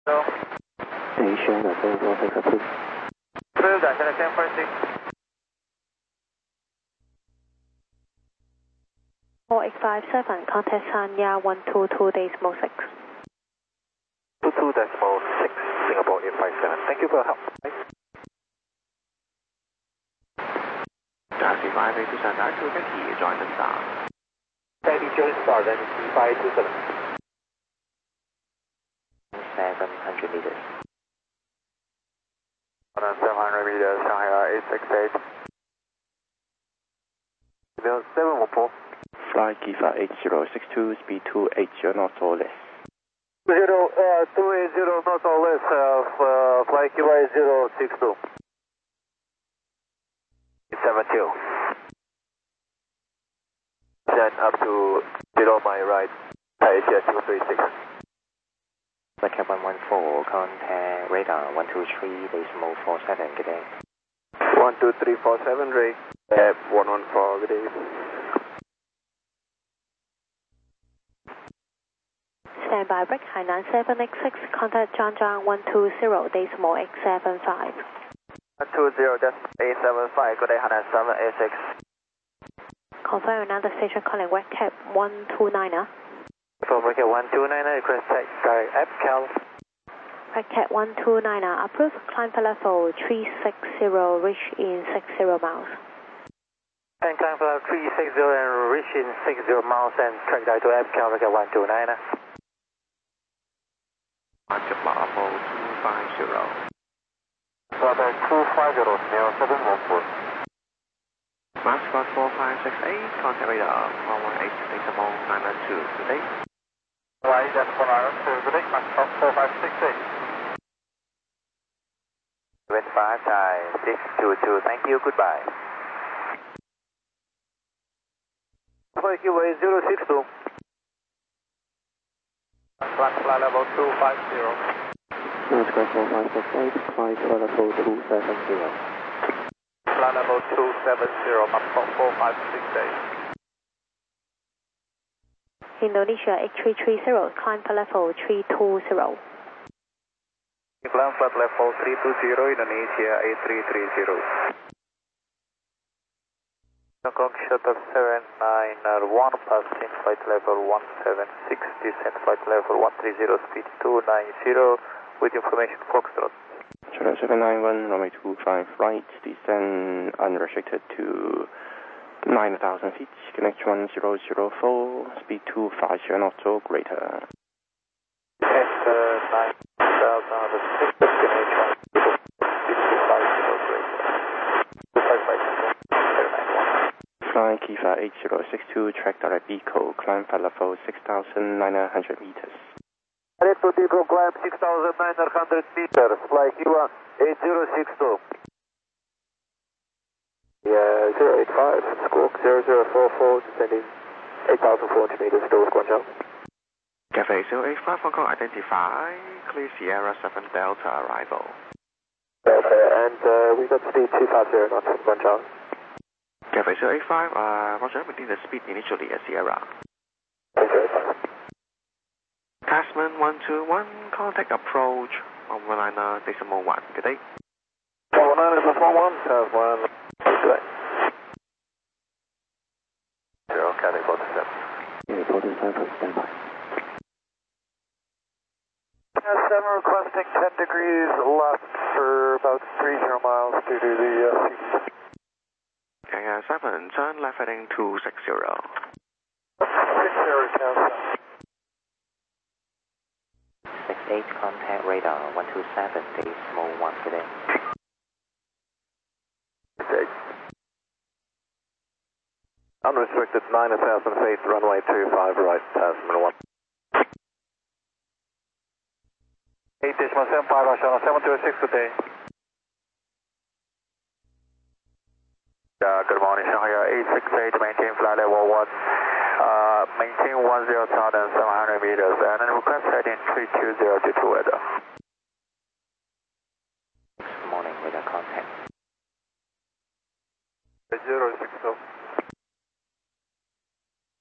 Hello. Station at 446 approved. Approved, I said 1046. 4857, contact Sanya 122.6. 22.6, Singapore 857. Thank you for your help. Taxi 5827, to Becky, join the star. Becky, join star, then 3527. 700 meters. 700 meters, Shanghai 868. 714. Fly Kifa 8062, speed 280 knots or less. 280 knots or less, fly Kiva 8062. 72. Then up to below my right, Asia 236. Cap 114, contact radar 123.47, good day. 12347, Ray. 114, good day. Standby break, high 9786, contact Zhangjiang 120.875. 120.875, good day, 10786. Confirm another station calling West Cap 129er. For Wicket 129, request check direct APCAL. West Cap 129er, approved, climb for level 360, reach in 60 miles. And climb for 360 and reach in 60 miles and track direct to APCAL, Wicket 129. Market Bravo 250. Bravo 250, 0714. Mascot 4568, contact radar 118.992, good day. Right, that's 192, good day, Mascot 4568. Wind 5, tie 622, thank you, goodbye. Flight QA 062. Flight level 250. Mascot 4568, fly to level 270. Flight level 270, Mascot 4568. Indonesia 8330, climb for level 320. Climb flight level 320, Indonesia 8330. Bangkok shuttle 791, passing flight level 176, descent flight level 130, speed 290, with information Foxtrot. Shuttle 791, runway 25 right, descend unrestricted to 9,000 feet, connect 1004, speed 250 knots or greater. Enter 9,000 feet, connect 250 greater. 255. Fly Kifa 8062, track direct Eco, climb for level 6,900 meters. Direct to Eco, climb 6,900 meters, fly Kiva 8062. Yeah, 085, Squawk 0044, descending 8,400 meters, towards Guangzhou. Cafe 085, Hong Kong identify, clear Sierra 7 Delta arrival. Delta, and we got speed 250 knots from Guangzhou. Cafe 085, Roger, maintain the speed initially at Sierra. 085. Tasman 121, contact approach 119.1, good day. 119.1, Tasman. Good. 0, Cathay 47. Yeah, 47 from standby. 7 requesting 10 degrees left for about 30 miles due to the sea. Kanga 7, turn left heading 260. 60, Castle. 68, contact radar 127.1, good day. Unrestricted 9,000 feet, runway 25 right, Tasman 1. 8.75, channel 726, good day. Good morning, Shanghai 868, maintain flight level 1, maintain 10,700 meters, and then request heading 320 to weather. Good morning, radar contact. 060.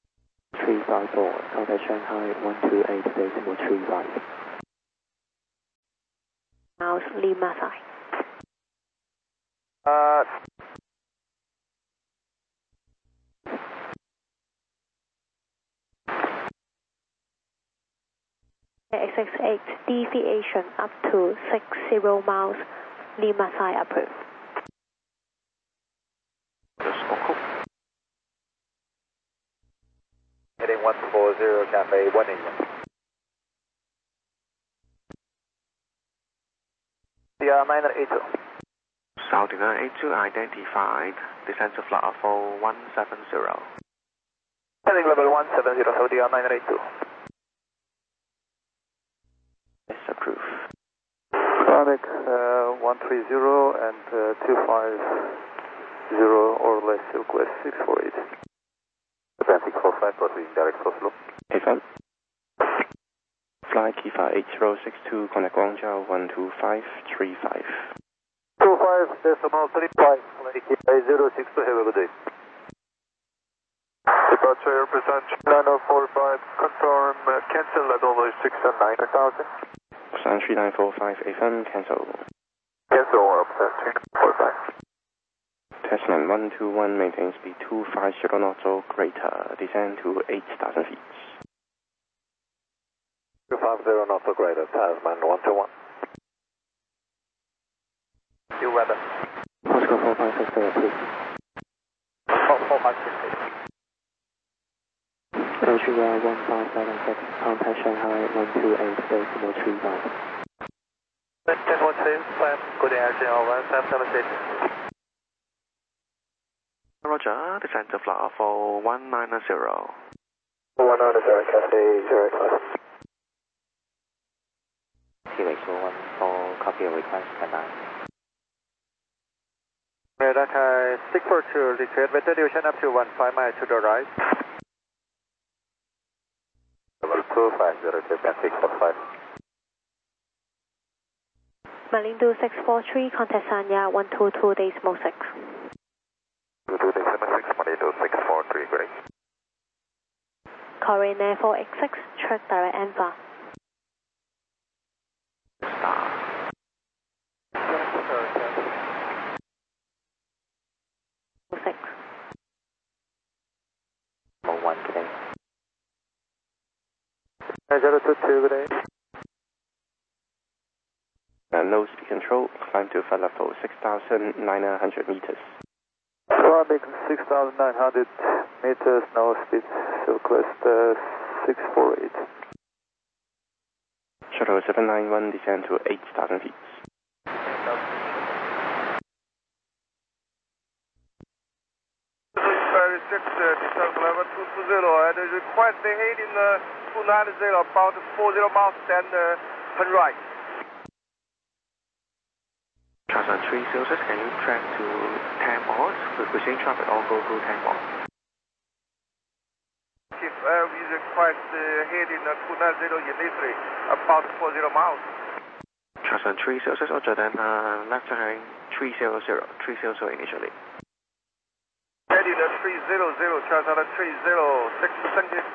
354, contact Shanghai 128.35. miles Lima side. XX8 deviation up to 60 miles Lima side approved. Heading 140 Cafe 181. DR 982. South 982 identified. Descend to flight level 170. Heading level 170, Saudi DR 982. Yes, approve. Tronic 130 and 250 or less, request 648. Japan 645, proceeding direct Oslo. A1. Flight Kifa 8062, contact Guangzhou 12535. 25.35, flight Kifa 062, have a good day. Departure represent 9045, confirm cancel at over 6 and 9000. Sun 3945 A1, cancel. Cancel or upset 3945. Testament 121, maintain speed 250 knots or greater, descend to 8,000 feet. 250 knots or greater, Tasman 121. You weather. Moscow 4560, please. 4560. Austria 1576, contact Shanghai 128.35. 1012, plan, good air, over, 776. Roger, descend to flight level 190. 190, Cafe 05. TX1 copy of request, stand by. That stick for 2, request better duration up to 15 miles to the right. Level 250, Japan 645. Malindo 643, contact Sanya 122.6. 22.76, Malindo 643, great. Korean Air 486, track direct Enva. Star. 6. 1 today. 022, good day. No speed control, climb to flight level 6,900 meters. Tronic 6,900 meters, no speed, request 648. Shuttle 791, descend to 8,000 feet. Descent level 220 and requesting heading 290 about 40 miles and turn right. Charter 306, can you track to 10 miles? Requesting traffic all go to 10 miles. If we request heading 290 initially about 40 miles. Charter 306, Roger, then left turn 300 initially. Heading 300, Charter 306, thank you.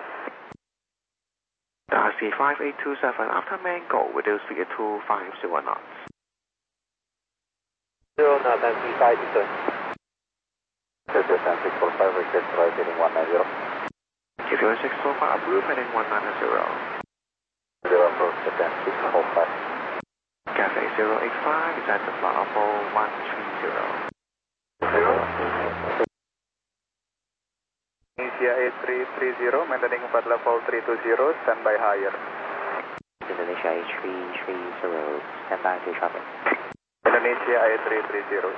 Darcy 5827, after Mango, reduce speed to 501 knots. 0 knots and 352. Japan 645, request flight heading 190. Japan 645, approved heading 190. 0 approach Japan 645. Cafe 085, descend to flight level 130. 0. Indonesia 8330, maintaining flight level 320, standby higher. Indonesia A330, stand by to traffic. Indonesia A330.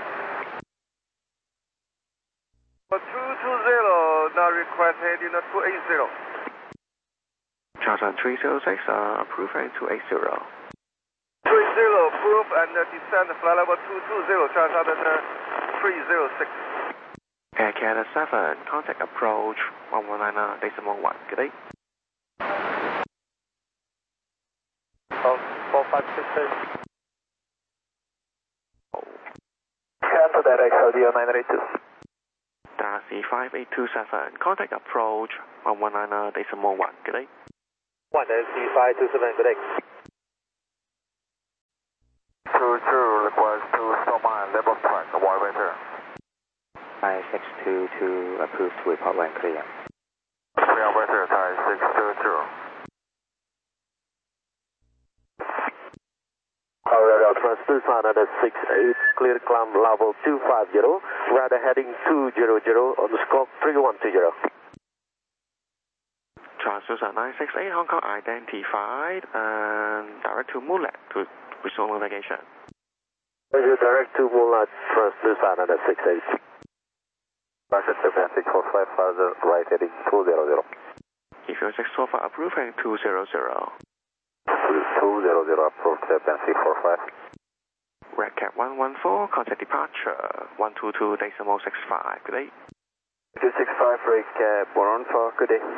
220, now request heading 280. Charter 306, approved heading 280. 30, approve and descend flight level 220, Charter 306. Air Canada 7, contact approach 119.1. Good day. 4568. Cancel direct Saudi 982. Darcy 5827, contact approach 119.1. Good day. 1 Darcy 527, good day. request to stop mine, level track, one-way turn. 5622 approved to report when clear. One-way turn, 5622. Alright, Trans Tucson at 68, clear climb level 250, radar heading 200 on the scope 3120. Trans Tucson 968, Hong Kong identified, and direct to Mulet to resume navigation. Direct to Mulet, Trans Tucson at 68. Roger, 645, further right heading 200. EFU 645 approved, heading 200. 200 approved, 645. Red Cap 114, contact departure 122.65. Good day. 265, Red Cap 114, good day.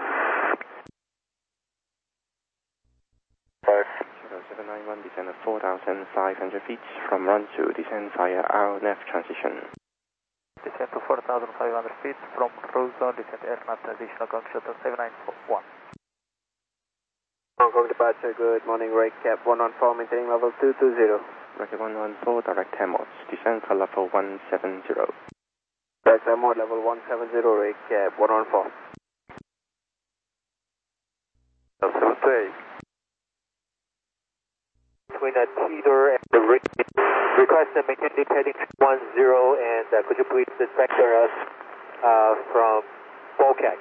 791, descend at 4,500 feet from run to descend via RNF transition. Descend to 4,500 feet from cruise zone, descend aircraft transitional Shuttle 791. Hong Kong departure, good morning, Red Cap 114, maintaining level 220. Red Cap 114, direct Temos, descend for level 170. Direct Temos, level 170, Red Cap 114. 78. Between the teeter and the rig, request to maintain deep heading 10, and could you please sector us from bulkhead?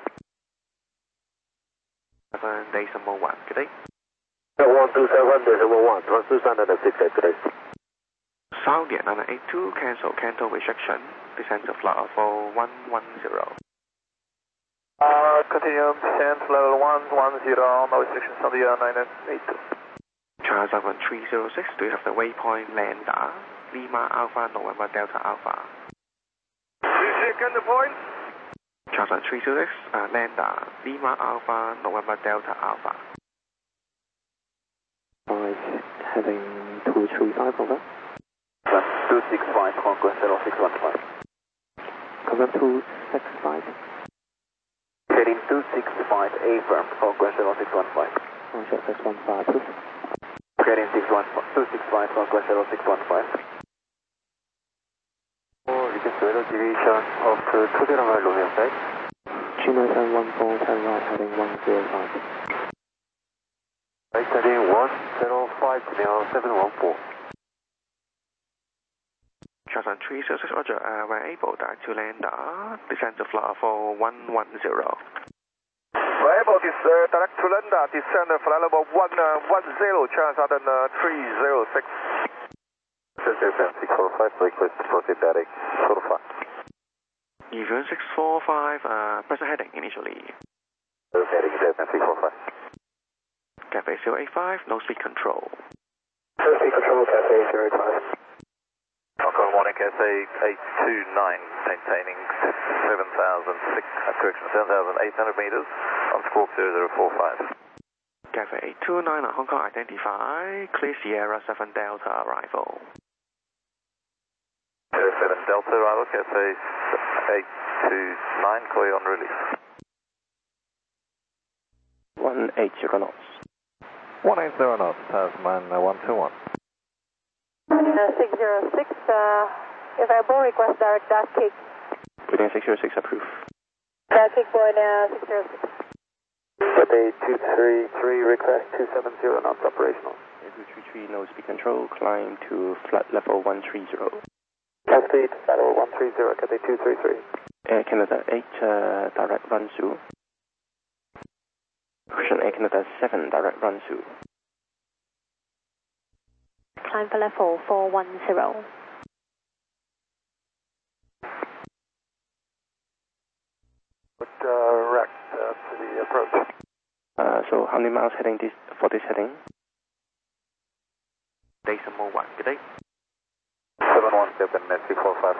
7.1. Good day. 127.1, Trans Tucson at 68, good day. South Vietnam 82, cancel rejection, descend to flight level 110. Continue descent level 110, no restrictions on the 982. Charles 306, do you have the waypoint Lambda, Lima Alpha, November Delta Alpha? Second point. Charles 306, Lambda, Lima Alpha, November Delta Alpha. Alright, heading 235 over. 265, Conquest 0615. Cover 265. Heading 265, affirm, Conquest 0615. Roger, 615, approved. Heading 265, Conquest 0615. Request weather deviation of the 2 mile Romeo side. Chino 714, turn right, heading 105. Right heading 105, Chino 714. Charles 306, Roger, when able, direct to Lambda, descend to flight level 110. We're able to direct to Lambda, descend flight level 110, Charles 306. 645, request to proceed direct, 45. EFU 645, present heading initially. Heading 645. Cafe 085, no speed control. No speed control, Cafe 085. Hong Morning Cafe 829, maintaining 7,800 meters on squawk 0045. Cafe 829 on Hong Kong identify, clear Sierra 7 Delta arrival. 7 Delta arrival, Cafe 829, clear on release. 180 knots. 180 knots, Tasman 121. 606, available, request direct dash kick. Within 606, approved. Dash kick point 606. Cafe 233, request 270, knots operational. 233, no speed control, climb to flight level 130. Speed, level 130, Cafe 233. Air Canada 8, direct run to. Cushion Air Canada 7, direct run to. Climb for level 410. Direct to the approach. So how many miles heading for this heading? Decimal 1, good day. 717, net 645.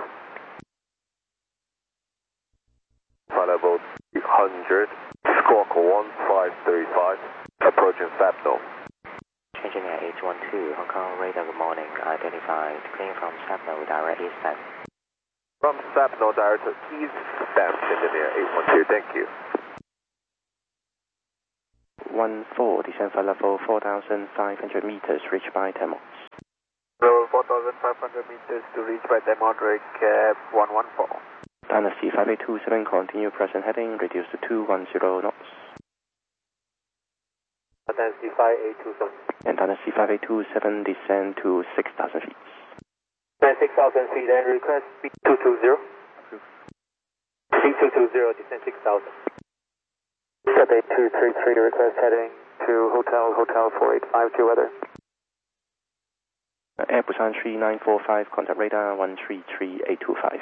Flight level 100, squawk 1535, approaching Sapno. Engineer 812, Hong Kong radar, good morning, identified, clearing from Sapno, direct eastbound. From Sapno, direct to eastbound, engineer 812, thank you. 14, descend for level 4,500 meters, reached by Temos. Level 4,500 meters to reach by Demodric 114. Dynasty 5827, continue present heading, reduce to 210 knots. Dynasty 5827. And Dynasty 5827, descend to 6,000 feet. Descend 6,000 feet and request speed 220. Speed 220, descend 6,000. Cathay 233, request heading to Hotel 4852 weather. Air Busan 3945, contact radar 133825.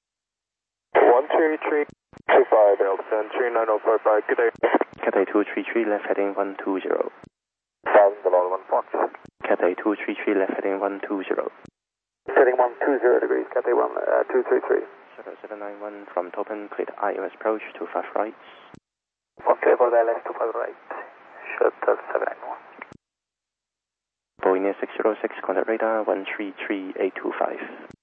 13325, Air Busan 39045, good day. Cathay 233, left heading 120. 1000 below 1 Fox. Cathay 233, left heading 120. Heading 120 degrees, Cathay 233. Shuttle 791 from Topin, cleared ILS approach, 25 right. Okay, for the LS 25 right. Shuttle 791. Boeing 606, contact radar 133825.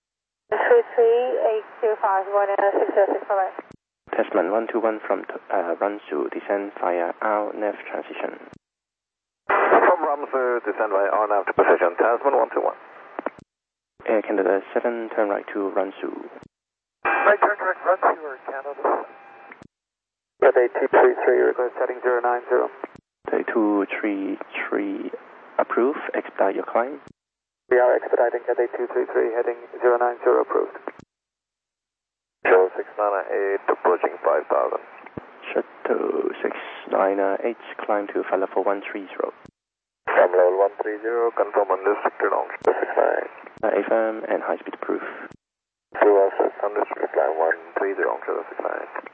133825, Boeing 606, bye-bye. Testman 121 from Ransu, descend via RNAV transition. From Ramsey, descend by RNAV to position, Tasman 121. Air Canada 7, turn right to Ransu. Right turn direct Ransu or Canada. Cathay 233, request heading 090. Cathay 233, approve, expedite your climb. We are expediting Cathay 233, heading 090, approved. Shuttle 698, approaching 5,000. Shuttle 698, climb to flight level 130. From level 130, confirm unrestricted on Shuttle 698. AFM and high speed proof. 2 officers, unrestricted climb 130 on Shuttle 698.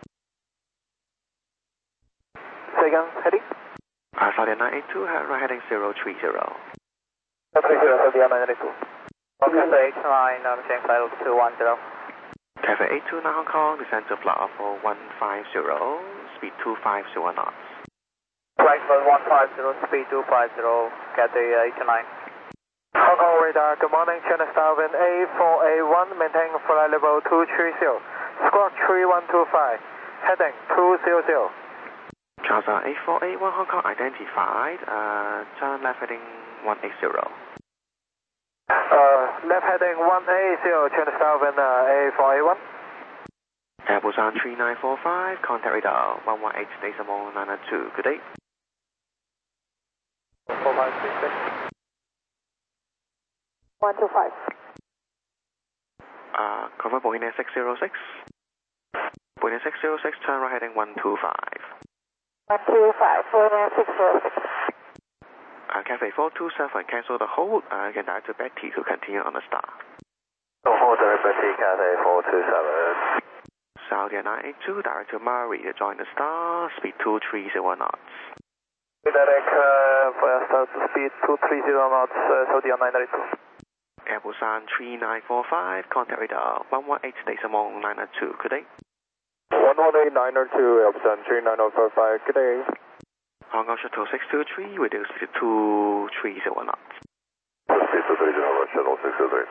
Say again, heading? Alpha 982, right heading 030. 30, India 982. Okay, H9, I'm checking flight level 210. Cathay 829 Hong Kong, descend to flight level 150, speed 250 knots. Flight level 150, speed 250, Cathay 829. Hong Kong radar, good morning, China Starwind A4A1, maintain flight level 230, squawk 3125, heading 200. Charles A4A1 Hong Kong identified, turn left heading 180. Left heading 180, China Starwind A4A1. Air Busan 3945, contact radar 118.992, good day. 4536. 125. Confirm Boeing 606. Boeing 606, turn right heading 125. 125, Boeing 606. Cathay 427, cancel the hold, again direct to Betty to continue on the star. Hold direct Betty, Cathay 427. Saudi 982, direct to Murray to join the star, speed 230 knots. Direct fire start to speed 230 knots, Saudi 982. Air Busan 3945, contact radar 118.992, good day. 118.902, Air Busan 39045, good day. Hong Kong Shuttle 623, reduce speed to 230 knots. Speed 230, Shuttle 623.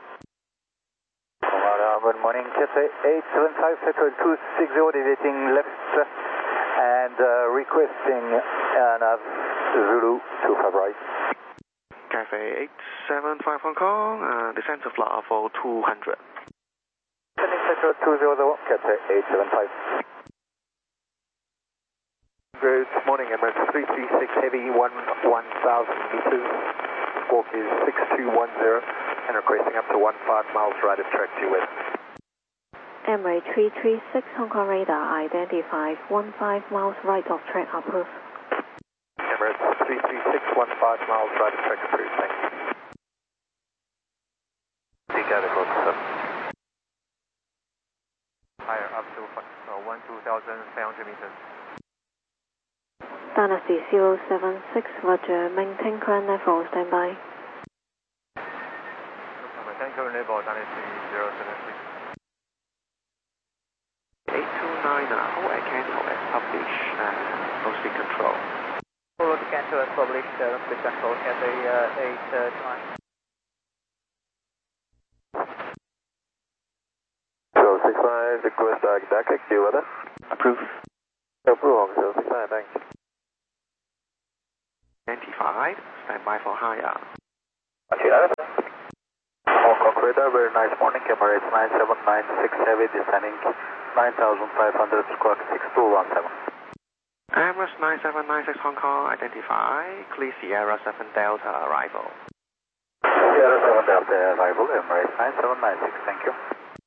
Good morning, Cathay 875, sector 260, deviating left and requesting nav Zulu 25 right. Cathay 875 Hong Kong, descend to flight level 200. Sending sector 200, Cathay 875. Good morning, Emirates 336 Heavy 1000 meters. Squawk is 6210 and requesting up to 15 miles right of track to west. Emirates 336 Hong Kong radar identified 15 miles right of track approved. Emirates 336 15 miles right of track approved, thank you. Higher up to 12,700 meters. Dynasty 076, Roger, maintain current level, standby. Maintain current level, Dynasty 076. 829, hold at cancel as published, OC control. Hold at cancel as published, speed control, Cathay 829. 065, request DAC, do weather. Approve. Approve, 065, thanks. 95, stand by for higher. radar, very nice morning, camera 9796 heavy, descending 9,500, squawk 6217. Emirates 9796 Hong Kong, identify, clear Sierra 7 Delta arrival. Sierra 7 Delta arrival, Emirates 9796, thank you.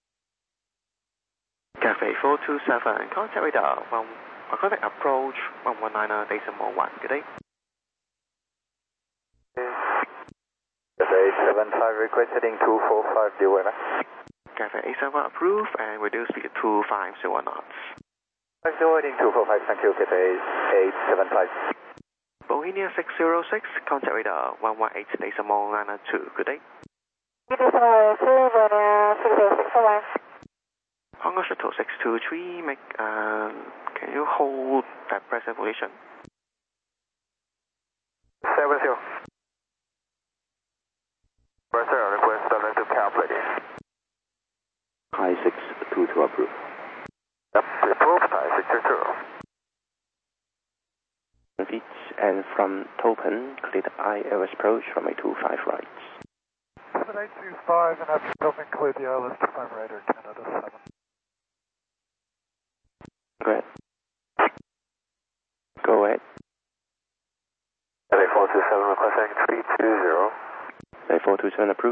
Cafe 427, contact radar, contact approach 119.1, good day. Cafe 875, request heading 245, Dewana. Cafe 87 approved and reduce speed to 250 knots. Heading 245, thank you, Cafe 875. Bohemia 606, contact radar 118.92, good day. Hong Kong Shuttle 623, can you hold that present position? 70. Request relative cap ready. High 622 approved. Yep, approved, high 622. Feet and from Topen, clear the ILS approach from a 25 right. 7825 and after Topen, clear the ILS to climb radar, Canada 7. Go ahead. Go ahead. LA 427, requesting 320. A 427 approved.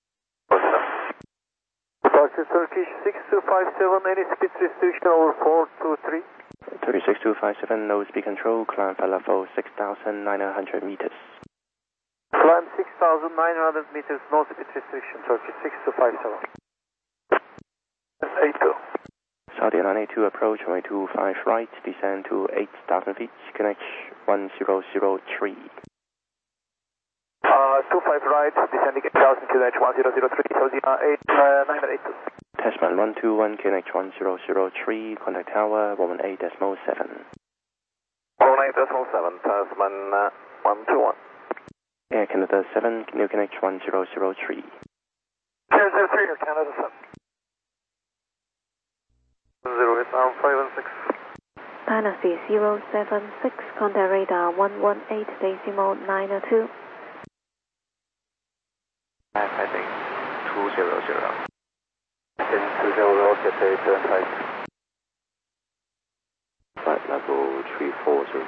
Departure Turkish 6257, any speed restriction over 423. 36257, no speed control, climb for level 6,900 meters. Climb 6,900 meters, no speed restriction, Turkish 6257. 82. Saudi 982 approach, runway 25 right, descend to 8,000 feet, connect 1003. 25 right, descending 8,000, connect 1003, Saudi 982. Tasman 121, connect 1003, contact tower 118.7. 118.7, Tasman 121. Air Canada 7, new connect 1003. 003, Air Canada 7. 08956. Dynasty 076, contact radar 118.902. Heading 200. Heading 200, Cathay 75. Flight level 340.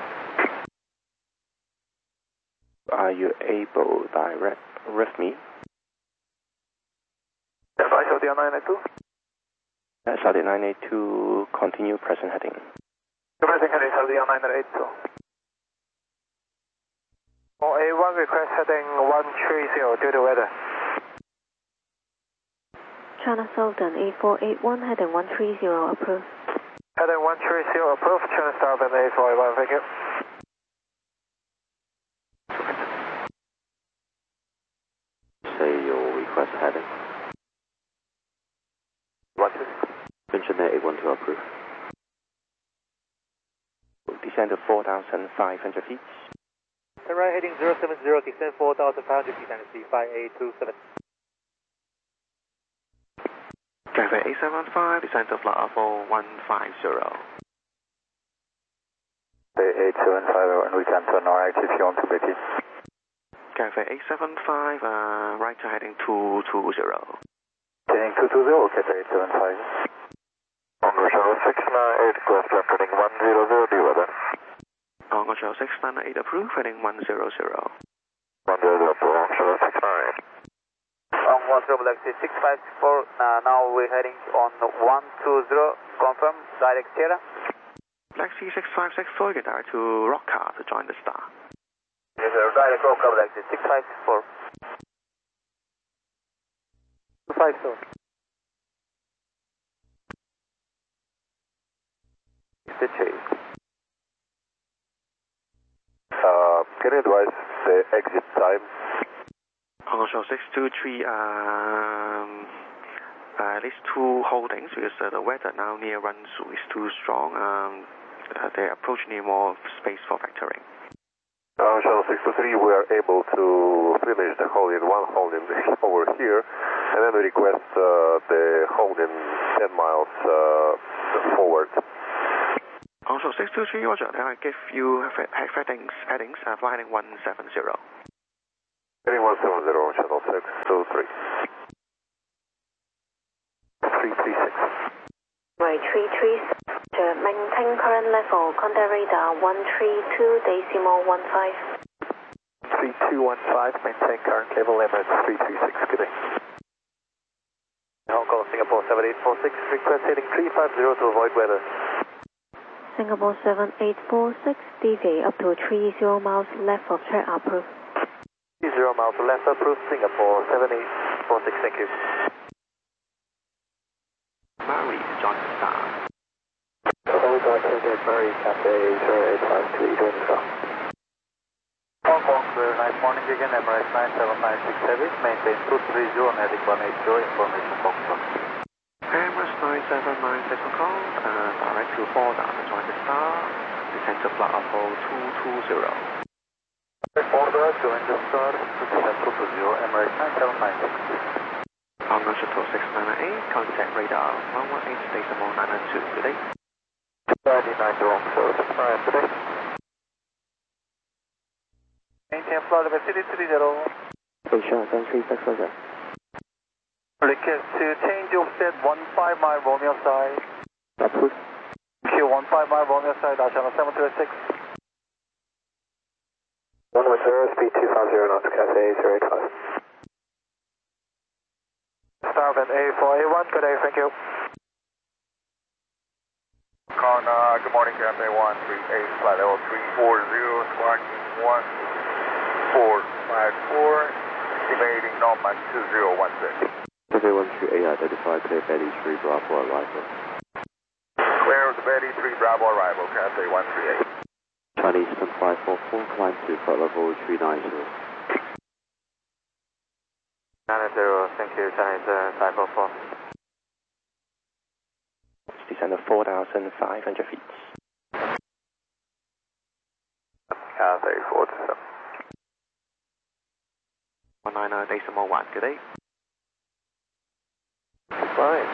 Are you able to direct with me? Yes, I Saudi 982. Saudi 982, continue present heading. Present heading Saudi 982. A1 request heading 130 due to weather. China Southern 8481, heading 130, approved. Heading 130 approved, China Southern 8481, thank you. Say your request heading. 120. Engineer 812 approved. Descend to 4,500 feet. Turn right heading 070, descend 4,500 feet, Dynasty 5827. Cafe 875, descend to flight level 150. 875, and we can turn our activity on to BT. Cafe 875, right to heading 220. Heading 220, Cafe 875. Congo Shuttle 698, request left heading 100, due weather. Congo Shuttle 698 approved, heading 100. 100, Congo Shuttle 698. On 10, Galaxy 654, now we're heading on 120, confirm, direct Sierra. Galaxy 656, so you can direct to Rockcar to join the star. Yes sir, direct Rockcar, Galaxy 654. 254. It's the chase. Can you advise the exit time? Congo Shuttle 623, at least 2 holdings because the weather now near Runsu is too strong. They approach near more space for factoring. Shuttle 623, we are able to finish the holding, one holding over here, and then we request the holding 10 miles forward. Also 623, Roger, I give you headings, fly heading 170. Heading 170, Shuttle 623. maintain current level, contact radar 132.15. 3215, maintain current level, Emirates 336, good day. Hong Kong, Singapore 7846, request heading 350 to avoid weather. Singapore 7846, deviate up to 30 miles left of track approved. 30 miles left approved, Singapore 7846, thank you. Murray, join the star. Hold on, Contact Murray, Cathay 0852, join the star. Hong Kong, nice morning again, Emirates 97996 Heavy, maintain 230 on heading 180, information box. Emirates 9796 Hong Kong, direct to Border, join the star, descend to flight level 220. Border, join the star, descend 220, Emirates 9796. Hong Kong Shuttle 698, contact radar 118.992, good day. 99 wrong, so alright, good day. Maintain flight level 330. Asia 336. Request to change offset 15 mile Romeo side. Approved. Q15 mile Romeo side, channel 726. 110, speed 250 knots, Cathay 085. Starbound A4A1, good day, thank you. Con, good morning, Cathay 138, flight level 340, squawking 1454, estimating Norman 2016. Cathay 138, identified clear belly 3 Bravo arrival. Clear of the Betty 3 Bravo arrival, Cathay 138. Chinese 544, climb to flight level 390. 90, thank you, Chinese 544. Descend to 4,500 feet. Cathay 47. 190.1, good day. Fine.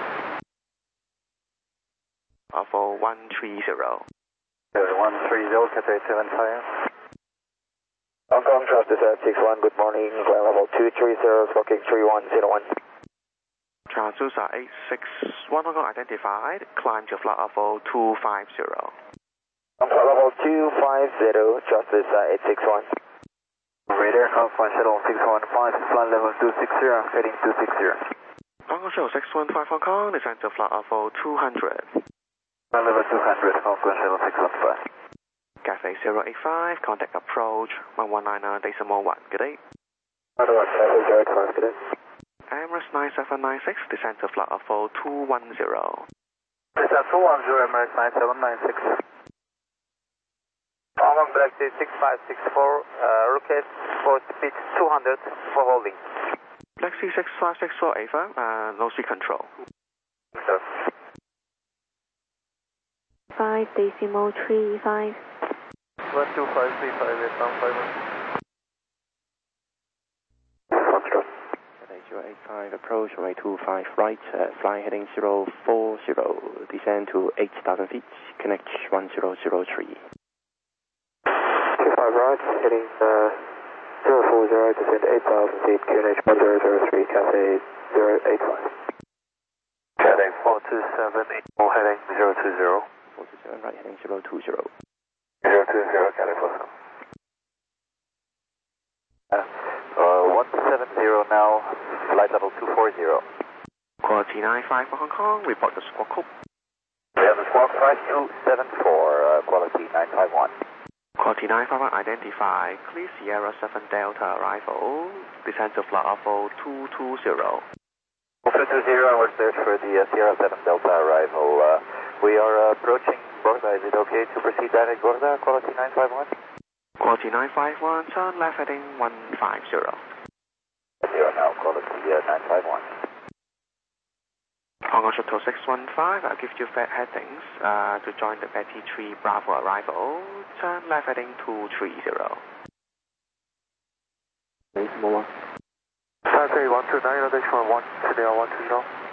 Level 130. 130, Cathay 75. Hong Kong, Trust 61, good morning, flight level 230, smoking 3101. Transducer 861 Hong Kong identified, climb to flight level 250. Flight level 250, Justice 861. Radar, Alpha Shuttle 615, flight level 260, heading 260. Hong Kong Shuttle 615 Hong Kong, descend to flight level 200. Flight level 200, Hong Kong Shuttle 615. Cathay 085, contact approach 119.1, good day. Cathay 085, good day. Emirates 9796, descend to flight level 210. Descend 210, Emirates 9796. Hong Kong Galaxy 6564, rocket for speed 200 for holding. Galaxy 6564 Ava, no speed control. Sir. 5.35. 12535, down 5. Cathay 085, approach runway 25 right, fly heading 040, descend to 8,000 feet, connect 1003. 25 right, heading 040, descend 8,000 feet, QNH 1003, Cathay 085. Cathay 427, heading 020. 427 right, heading 020. 020, Cathay 47. 170 now, flight level 240. Quality 95 for Hong Kong, report the squawk code. We have the squawk 5274, quality 951. Quality 951 identify, clear Sierra 7 Delta arrival, descend to flight level 220. 220, we're search for the Sierra 7 Delta arrival. We are approaching Borda. Is it okay to proceed direct Borda, quality 951? Quality 951, turn left heading 150. 0 now, quality 951. Hong Kong Shuttle 615, I'll give you headings to join the Betty 3 Bravo arrival, turn left heading 230. Thanks, Mola. Taipei 129, additional 1 today on 120.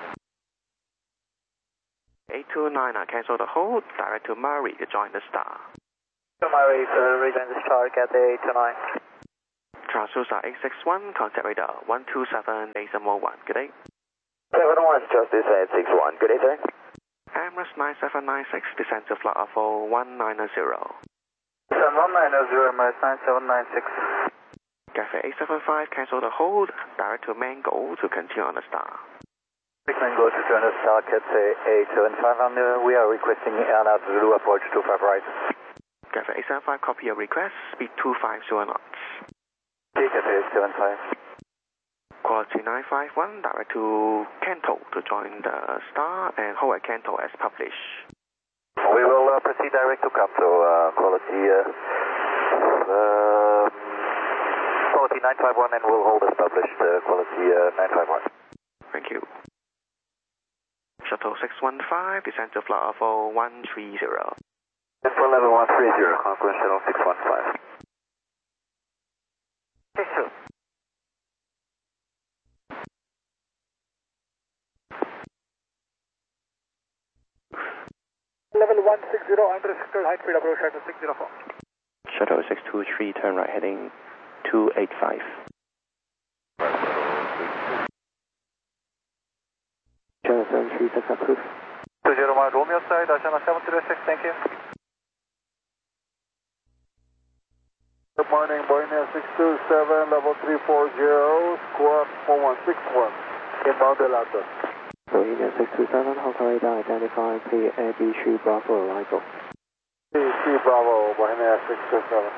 829, cancel the hold, direct to Murray to join the star. Murray, rejoin the star, Cathay 829. Transducer 861, contact radar 127.1, good day. 71, Justice 861, good day, sir. Emirates 9796, descend to flight level 190. Descend 190, Emirates 9796. Cathay 875, cancel the hold, direct to Mango to continue on the star. Mango to turn the star, Cathay 875, we are requesting Airnav Zulu approach 25 right. Cathay 875, copy your request, speed 250 knots. Cathay 875. Quality 951, direct to Kanto to join the star and hold at Kanto as published. We will proceed direct to Kanto, quality 951 and we'll hold as published, quality 951. Thank you. Shuttle 615, descend to flight level 130. Descent level 130, Conquest Shuttle 615. Issue. Level 160, unrestricted height speed approach at 604. Shuttle 623, turn right heading 285. Channel 736 approved. 20 mile Romeo side, Channel 736, thank you. Good morning, Boeing 627, level 340, squawk 4161, inbound Delta. Boeing 627, Hong Kong radar identified clear Air B3 Bravo arrival. B3 Bravo, Boeing 627.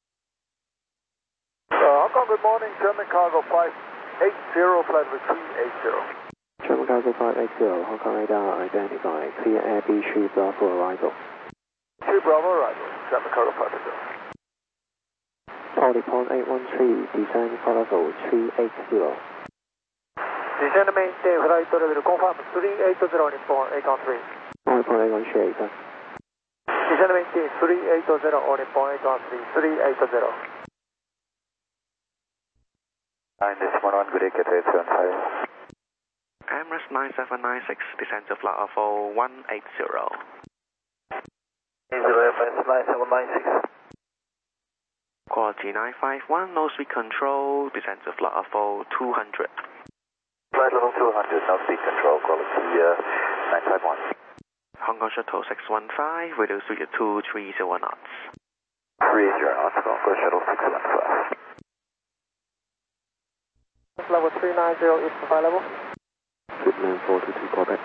Hong Kong, good morning, German cargo 580, flight with 380. German cargo 580, Hong Kong radar identified clear Air B3 Bravo arrival. 3 Bravo arrival, German cargo 580. Audi point 813, descend for level 380. Descend maintain flight level confirm 380 Nippon 813. Audi point 813, sir. Descend maintain 380 Nippon 813, 380. 911, good day, Cathay 875. Emirates 9796, descend to flight level 180. 9796. Quality 951, no speed control, descend to flight level 200. Flight level 200, no speed control, quality 951. Hong Kong Shuttle 615, radio suite 230 knots. 30 knots, Hong Kong Shuttle 615. Level 390 is the flight level. Goodman 422 Quebec.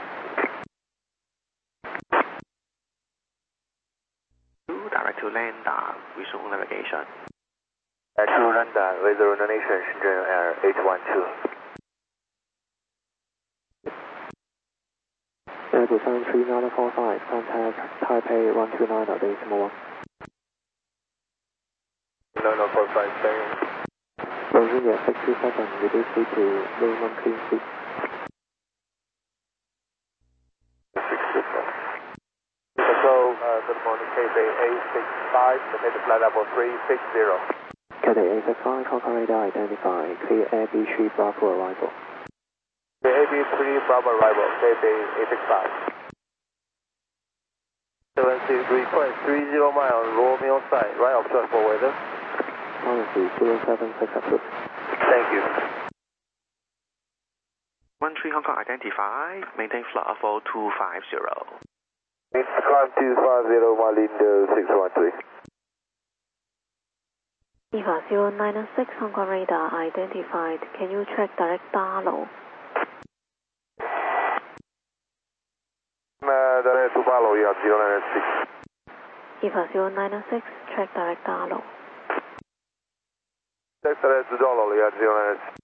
Direct to Landa, resume navigation. To Landa, weather nation Shenzhen Air 812. Air Busan 3945, contact Taipei 129 at decimal 1. 9045, staying. Boeing 627, reduce speed to minimum clean speed. 627. Control, good morning, Cathay 865, submit flight level 360. Cathay 865, Hong Kong radar identified clear Air B3 Bravo arrival. AB3 Bravo arrival, Cathay 865. 76 request 30 mile Romeo side, right offshore for weather. Policy 076 approved. Thank you. 13 Hong Kong identified, maintain flight level 250. Climb 250, Malindo 613. EVA 0996, Hong Kong radar identified. Can you track direct Darlow? Direct to Palo, yeah, 096. EVA 0996, track direct Darlow. Direct to Dolo, yeah, 096.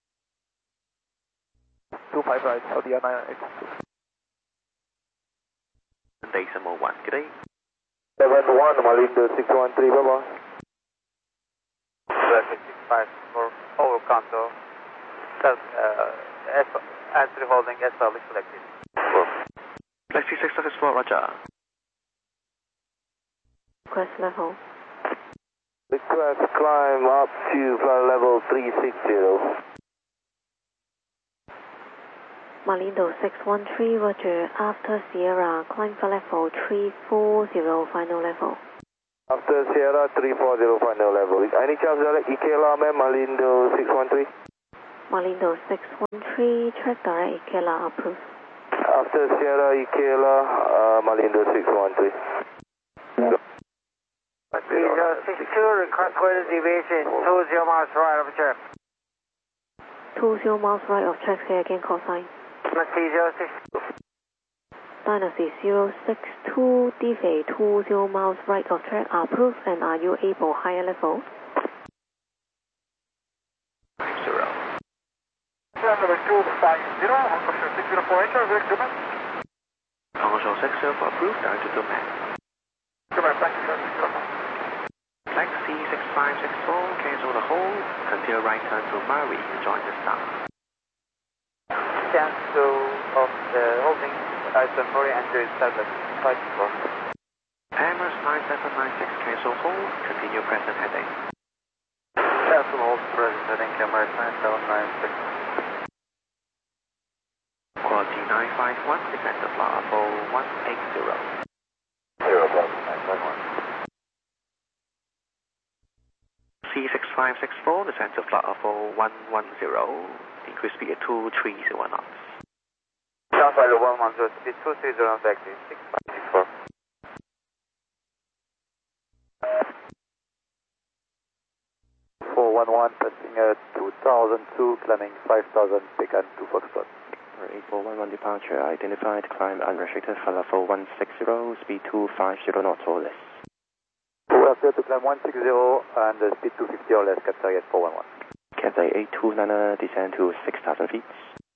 25 right, Saudi 9X. Decimal 1, good day. 71, Malindo 613, bye-bye. 65 for over console. Answer holding as public selected. Flexi 6 successful, roger. Request level. Request climb up to flight level 360. Malindo 613, roger. After Sierra, climb for level 340, final level. After Sierra 340, final level. Any chance direct Ikela, ma'am, Malindo 613? Malindo 613, track direct Ikela approved. After Sierra Ikela, Malindo 613. 062, request weather deviation, 20 miles right of track. 20 miles right of track, say again, call sign. Dynasty 062. Dynasty 062, deviate 20 miles right of track, approved, and are you able higher level? 0. Number 250, Hongkong 604, enter, direct to Met. Hongkong 604 approved, direct to Dumet. Thank you, 604. Taxi 6564, cancel the hold, continue right turn to Mari, join the star. Cancel of the holding, item 40 Android 754. Emirates 9796, cancel hold, continue present heading. Cancel hold, present heading, Emirates 9796. Quality 951, descend to flight level 180. 951. C6564, descend to flight level 110, increase speed at 230 knots. South Island 110, speed 230 knots, active 6564. Testing at 2002, climbing 5000, pick and 2 Foxtrot. 8411 departure identified, climb unrestricted, flight level 160, speed 250 knots or less. After to climb 160 and speed 250 or less, Cathay at 411. Cathay 829, descend to 6,000 feet.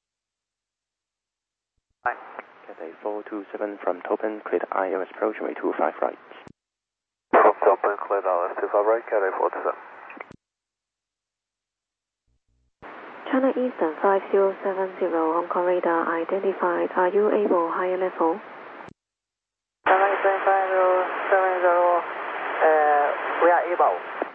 Cathay 427 from Topen, clear ILS approach, runway 25 right. From Topen, clear ILS 25 right, Cathay 427. China Eastern 5070, Hong Kong radar identified. Are you able higher level? China Eastern 5070, we are able.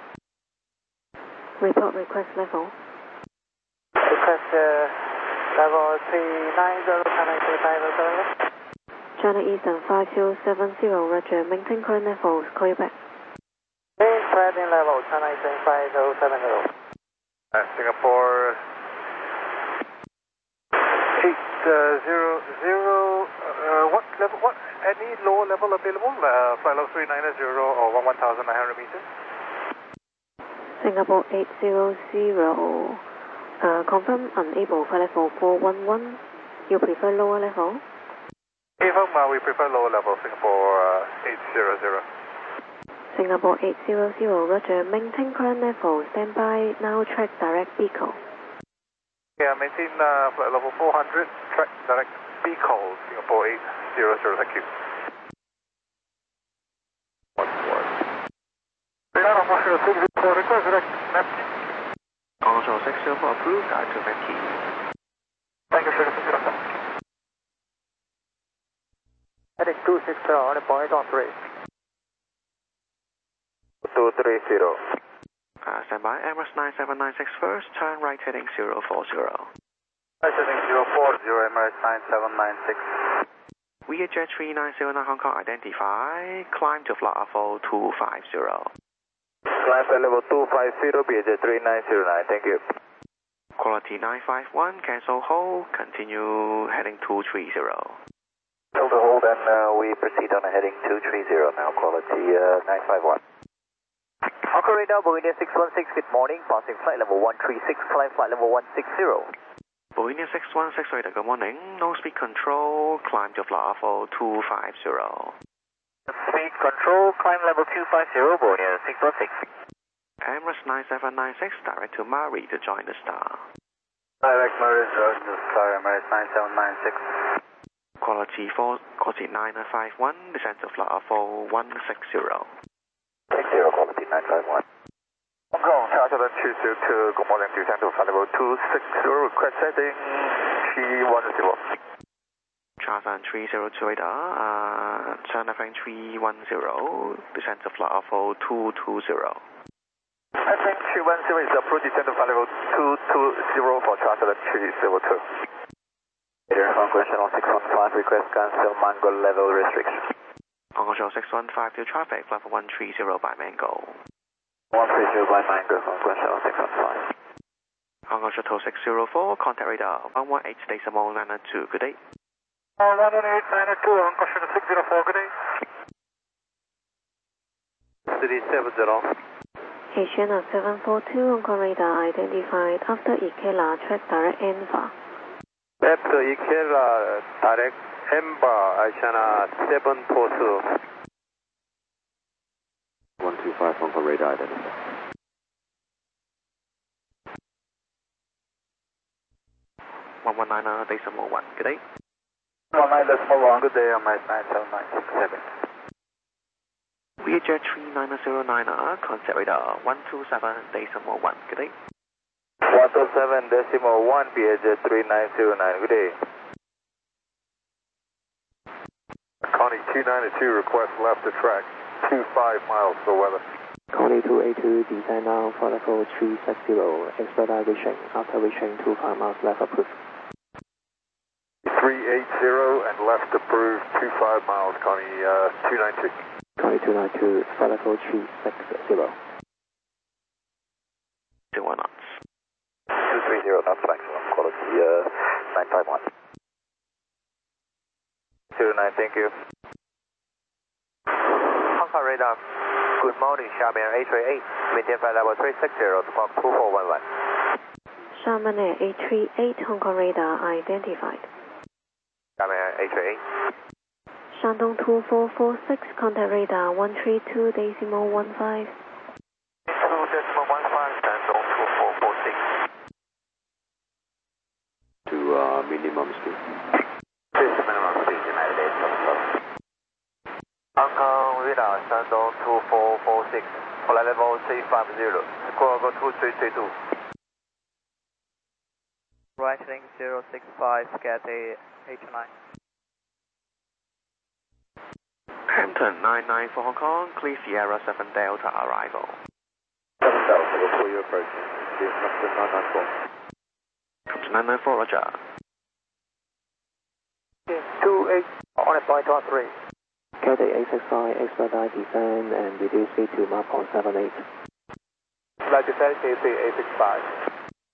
Report request level. Request level 390, China Eastern 5070. China Eastern 5070, roger. Maintain current levels, call you back. Maintaining level, China Eastern 5070. Singapore 800, what level, any lower level available? Flight level 390 or 1,900 meters? Singapore 800, confirm unable for level 411. You prefer lower level? Confirm, we prefer lower level, Singapore 800. Singapore 800, roger. Maintain current level, stand by, now track direct vehicle. Yeah, maintain flight level 400, track direct vehicle, Singapore 800, thank you. Request direct Metki. Hongkong 604 approved, direct to Metki. Thank you, sir. Heading 260 on a point on 3. 230. Stand by, Emirates 9796 first, turn right heading 040. Heading 040, Emirates 9796. VHF 3909 Hong Kong identify, climb to flight level 250. Climb at level 250, BHF 3909, thank you. Quality 951, cancel hold, continue heading 230. Hold the hold and we proceed on a heading 230 now, quality 951. Hong Kong radar, Boeing 616, good morning, passing flight level 136, climb flight level 160. Boeing 616 radar, good morning, no speed control, climb to flight level 250. Speed control, climb level 250, Boeing 616. Emirates 9796, direct to Mari to join the star. Direct Mari to star, Emirates 9796. Quality 951, descend to flight level 160. 60, quality 951. Hong Kong, Charter 202, good morning, descend to flight level 260, request heading T10. Charter 302 radar, turn left 310, descend to flight level 220. Heading 310 is approved, descend to flight level 220 for Charter 302. Here, Hong Kong Channel 615, request cancel Mango level restriction. Hong Kong 615 to traffic, flight 130 by Mango. 130 by Mango, Hong Kong Channel 615. Hong Kong Shuttle 604, contact radar 118.992, good day. 11892, Hong Kong China 604, good day. City 70. Asiana 742, Hong Kong radar identified after Ikela, track direct Enva. After Ikela, direct Ember, Asiana 742. 125, Hong Kong radar identified. 119.1, good day. 19.1, good day, American 7967. VHF 3909, contact radar 127.1, good day. 127.1, VHF 3909, good day. Connie 292, request left to track 25 miles for weather. Connie 282, descend now for level 360, expedite reaching, after reaching 25 miles left approved. 380 and left approved 25 miles, Connie 292. Connie 292, for level 360. 21 knots. 230, knots maximum, quality 951. 09, thank you. Hong Kong radar, good morning, Xiamen A38, maintain flight level 360, squawk 2411. Xiamen Air 838, Hong Kong radar identified. Xiamen A38. Shandong 2446, contact radar 132.15. 2.15, Shandong 2446. To minimum speed. This is minimum speed, United States, Hong Kong radar, Shandong 2446, flight level 350, squawk 2332. Right link 065, get a H9. Hampton 99 for Hong Kong, clear Sierra 7 Delta arrival. 7 Delta, before you approaching, this is Hampton 994. Hampton 994, roger. 28 on a point 13. Cathay 865, expedite descend and reduce speed to Mach 0.78. Flight descent KC 865.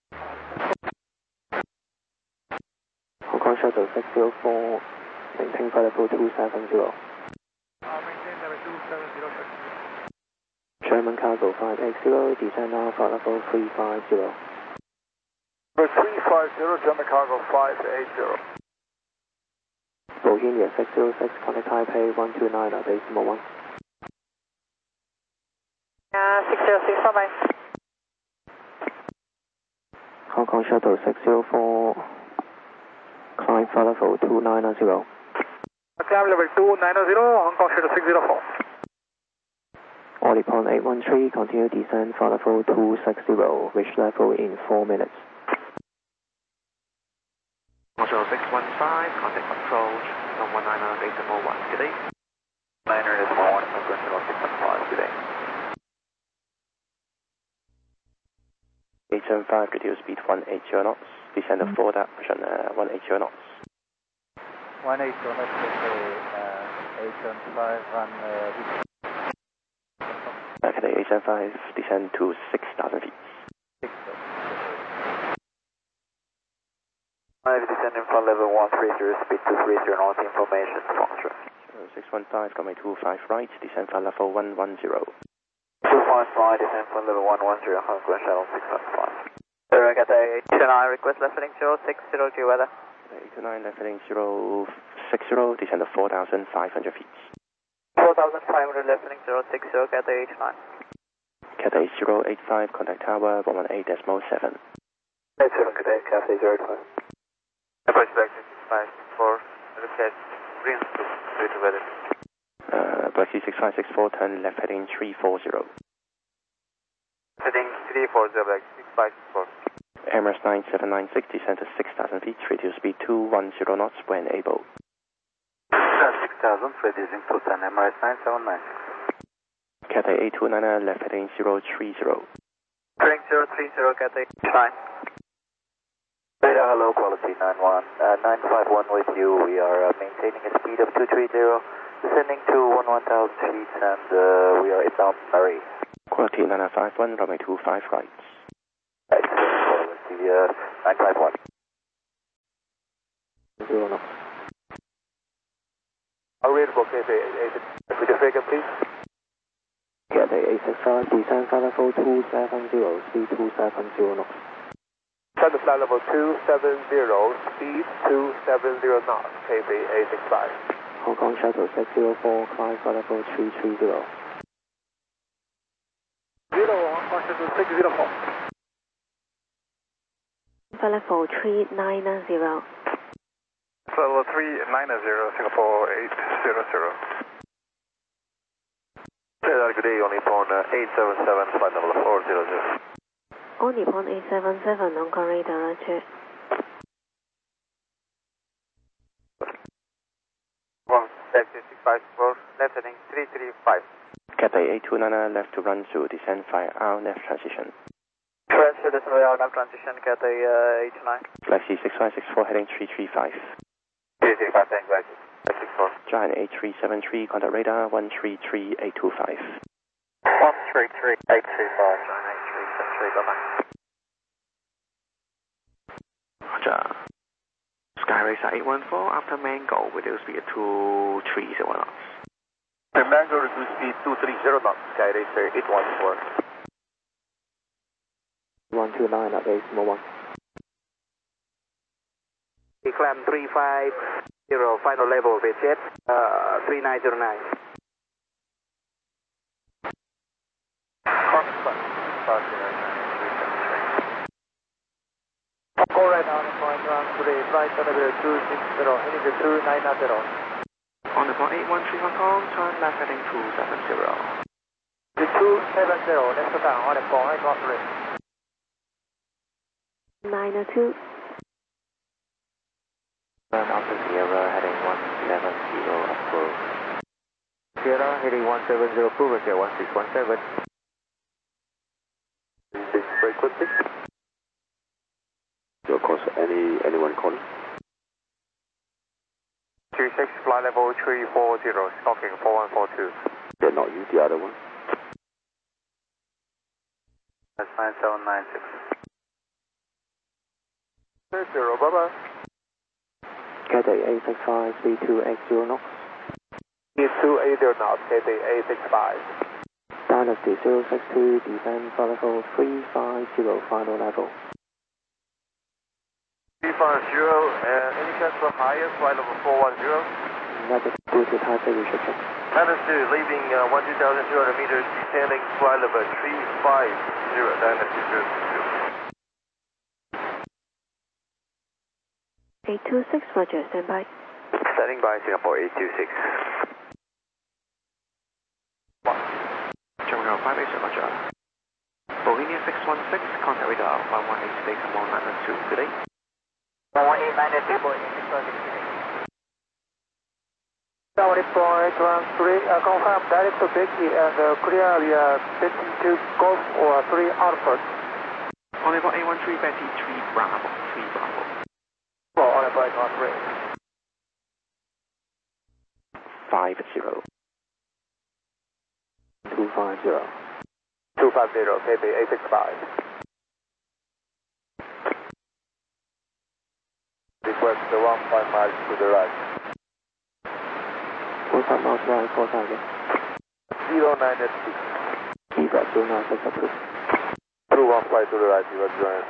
Hong Kong Shuttle 604, maintain flight level 270. Maintain level 270. German Cargo 580, descend now flight level 350. For 350, German Cargo 580. Bohemia 606, contact Taipei 129, base number 1. 606, bye-bye. Hong Kong Shuttle 604, climb flight level 290. Climb level 290, Hong Kong Shuttle 604. Orly Pond 813, continue descend flight level 260, reach level in 4 minutes. Motor 615, contact control, 119.1, good day. 991, Hong Kong Shuttle 615, good day. 875, reduce speed 180 knots, descend to forward action 180 knots. 180, let's say 875, run Cathay 875, descend to 6,000 feet. 5 descending from level 130, speed 230, not information, function. 615, runway 25 right, descend from level 110. 255, descend from level 110, Hong Kong Shuttle 615. Cathay 829, request left heading 060, weather. 829, left heading 060, descend to 4,500 feet. 4,500, left heading 060, Cathay 89. Cathay 085, contact tower 118.7. 87, good day, Cathay 085. Approach back to 564, look at green to weather. Black 6564, turn left heading 340. Heading 340, Black 6564. Emirates 9796, descend to 6,000 feet, reduce speed 210 knots when able. 6,000, reducing to 10, Emirates 9796. Cathay 829, left heading 030. Heading 030, Cathay 9. Radar, hello, quality 951 with you. We are maintaining a speed of 230, descending to 11,000 feet, and we are inbound Murray. Quality 9951, runway 25 right. Excellent, quality 951. 0 knots. available KPA 865. With your figure, please. Cathay 865, descend flight level 270, speed 270 knots. Send the flight level 270, speed 270 knots, KPA 865. Hong Kong Shuttle 604, climb flight level 330. Hong Kong Shuttle 604. Flight level 390. Flight level 390, Singapore 800. Good day, only upon 877, flight level 400. On Nippon 877, Hong Kong radar, roger. 16654, left heading 335. Cathay 829 left to run through, descend 5R left transition. Transfer this way out, left transition, Cathay 829. Galaxy 6564 heading 335. 335, thanks, Galaxy 64. Giant 8373, contact radar 133825. 133825, Giant 8373, bye-bye. Roger. Skyracer 814 after Mango with the speed 230 knots. Mango reduce speed 230 knots, Skyracer 814. 129 at base, more 1. Climb 350, final level with jet 3909. Go right on point ground today, flight level 260, heading to 290. On the point 813 Hong Kong, turn left heading 270. The 270, left down on the point, not three. 902. Turn Alpha Sierra heading 170 approach. Sierra heading 170, approval, 1617. Very quickly. Of course, anyone calling? 26, flight level 340, stalking 4142. Yeah, not you, the other one. That's 9796. 30, bye-bye. Cathay 865, speed 280 knots. Speed 280 knots, KPA 865. Dynasty 062, descend flight level 350, final level. 350, any chance for higher, flight level 410? Negative, due to Taipei restriction. Dynasty leaving 1200 meters, descending flight level 350, Dynasty 062. 826, roger, stand by. Standing by, Singapore 826. Terminal 58, roger. Bohemia 616, contact radar 118 state, come on 912, good day. 11892, Boeing 616. Downwind point 13, confirm direct to Becky and clear area between 2 Golf or 3 Alpha. On the point 813 Betty 3 Bravo, 3 Bravo. On the point 13. 50. 250. 250, KPA 865. Request 15 miles to the right. 15 miles right, for target. 0986. Feedback 096 approved. Through 15 to the right, you are joined.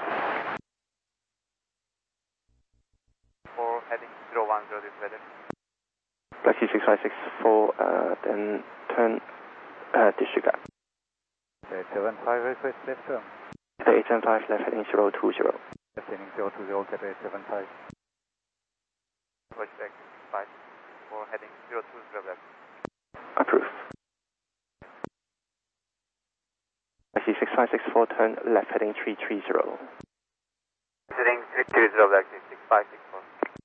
For heading 010 is ready. Galaxy 6564, then turn disregard. 875 request left turn. Cathay 875 left heading 020. Left heading 020, Cathay 875. Push back 5 for heading 020 left. Approved. Galaxy 6564 turn left heading 330. Heading 330 left, 6564.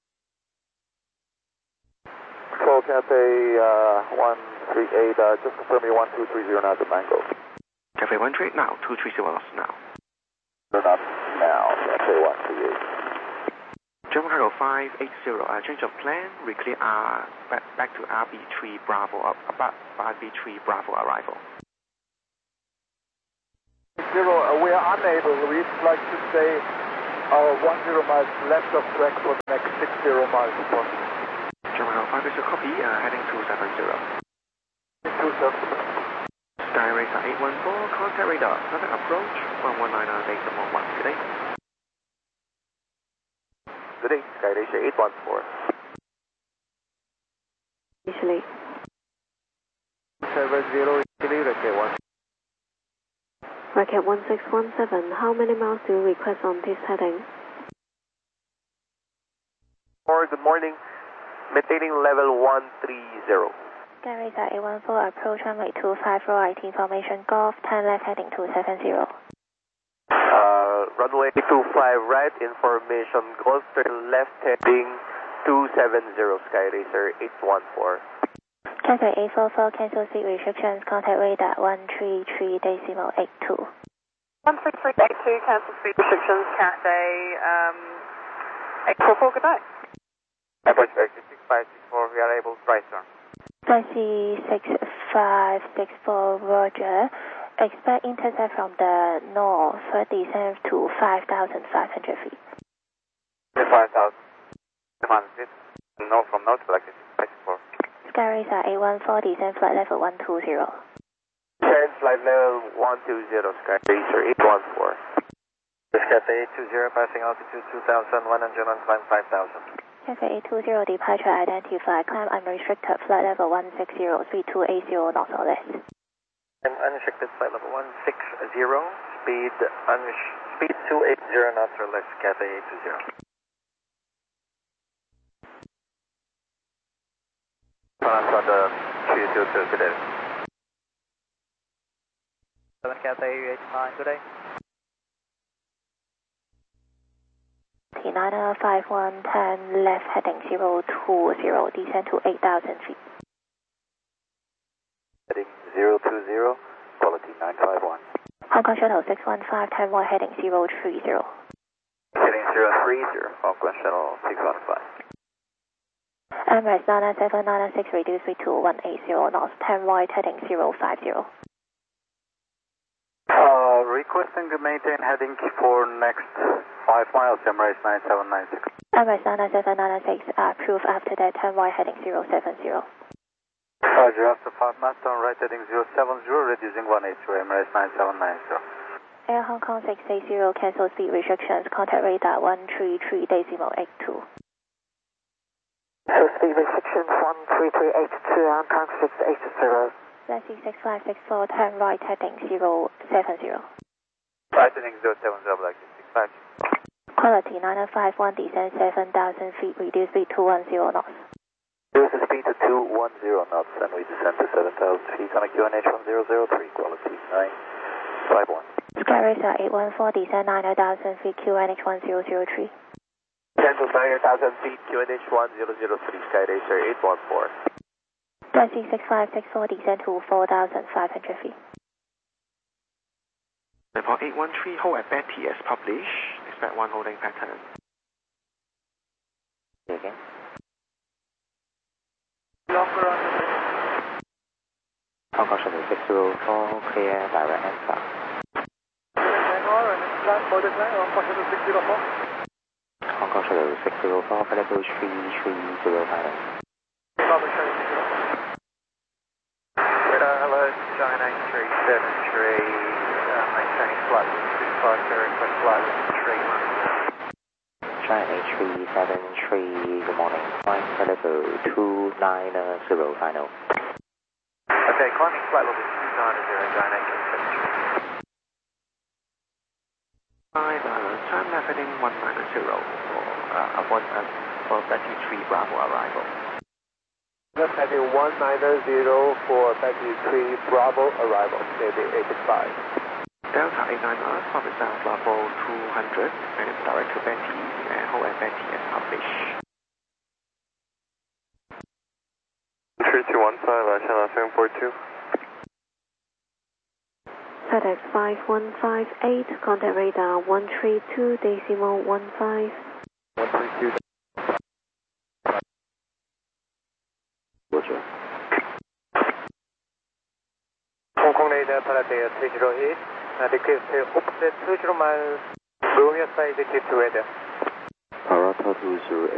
Control Cathay 138, just confirm me 1230 now to Mango. Cafe 138 now, 230 knots now. They're not now, Cathay 138. German Cargo 580, change of plan, reclear back to RB3 Bravo, about RB3 Bravo arrival. 0, we are unable, we'd like to stay 10 miles left of track for the next 60 miles. German 05 is a copy, heading 270. 270. Sky Racer 814, contact radar, traffic approach, 119.8.1, good day. Good day, Sky Racer 814. Usually. 70, Italy, Racket 1. Racket 1617, how many miles do you request on this heading? Good morning, maintaining level 130. Sky Racer 814, approach runway 250, IT information, Golf 10 left heading 270. Runway 25 right, information, Golf turn left heading 270, Sky Racer 814. Cathay 844, cancel seat restrictions, contact radar 133.82. 133.82, cancel seat restrictions, Cathay 844, good night. Approach 6564, we are able to rise turn. Taxi 6564, Roger. Expect intercept from the north, descend to 5,500 feet. 5,000. Command this. No, from north, like 6564. Sky Racer 814, descend flight level 120. Descend flight level 120, Sky Racer 814. Cathay 820, passing altitude 2,100 and climb 5,000. Cathay 820, departure identified, climb unrestricted, flight level 160, speed 280 knots or less. Unrestricted flight level 160, speed 280 knots or less, Cathay 820. Honda 322, good day. 7 Cathay 89, good day. T9 5110, left heading 020, descend to 8,000 feet. Heading 020, quality 951. Hong Kong Shuttle 615, time wide heading 030. Heading 030, Hong Kong Shuttle 615. Emirates 997, 996, reduce speed to 180 knots, 10 wide heading 050. Requesting to maintain heading for next 5 miles, Emirates 9796. Emirates 997, 996, approved after that, 10 wide heading 070. Roger, after 5 miles, turn right heading 070, reducing 180, Emirates 9790. Air Hong Kong 680, cancel speed restrictions, contact radar 133.82. So speed restrictions 133.82, Hong Kong 680. Taxi 6564, turn right heading 070. Right heading 070, like 65. Quality 9051, descend 7,000 feet, reduce speed to 110 knots. Reduce the speed to 210 knots and we descend to 7,000 feet on a QNH 1003, quality 951. Sky Racer 814, descend 9,000 feet, QNH 1003. Descend to 9,000 feet, QNH 1003, Sky Racer 814. Taxi 6564, descend to 4,500 feet. Report 813, hold at Betty as published. Expect one holding pattern. Okay. Longer on the Hong Kong Shuttle 604, clear direct answer. Hong Kong Shuttle 604, level 330 final. Hello, China 373, maintaining flight 250, request flight 31. China 373, good morning. Climb level 290 final. Okay, climbing flight level 290, China 373. Time left heading 190 for Betty 3 Bravo arrival. Left heading 190 for Betty 3 Bravo arrival, maybe 85. Delta 89 public south level 200 and direct to Betty and hold at Betty as published. 3215, channel 742. FedEx 5158, contact radar 132.15. 132. Roger. Hong Kong radar Palatea 308, request offset 20 miles, Romeo side, keep to weather. Parata 208.